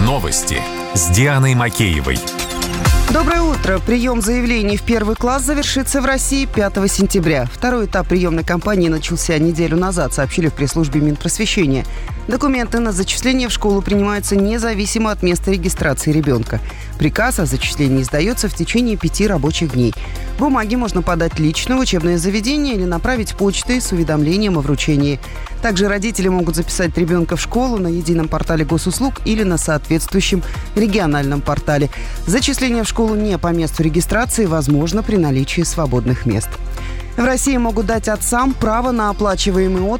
Новости с Дианой Макеевой. Доброе утро. Прием заявлений в первый класс завершится в России 5 сентября. Второй этап приемной кампании начался неделю назад, сообщили в пресс-службе Минпросвещения. Документы на зачисление в школу принимаются независимо от места регистрации ребенка. Приказ о зачислении издается в течение 5 рабочих дней. Бумаги можно подать лично в учебное заведение или направить почтой с уведомлением о вручении. Также родители могут записать ребенка в школу на едином портале госуслуг или на соответствующем региональном портале. Зачисление в школу не по месту регистрации возможно при наличии свободных мест. В России могут дать отцам право на оплачиваемый отпуск